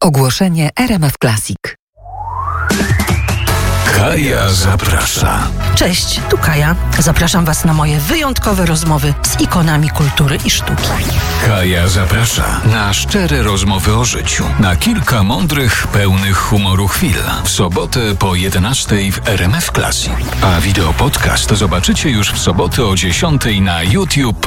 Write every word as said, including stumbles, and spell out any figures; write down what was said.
Ogłoszenie R M F Classic. Kaja zaprasza. Cześć, tu Kaja. Zapraszam Was na moje wyjątkowe rozmowy z ikonami kultury i sztuki. Kaja zaprasza na szczere rozmowy o życiu. Na kilka mądrych, pełnych humoru chwil. W sobotę po jedenastej w R M F Classic. A wideo podcast zobaczycie już w sobotę o dziesiątej na YouTube.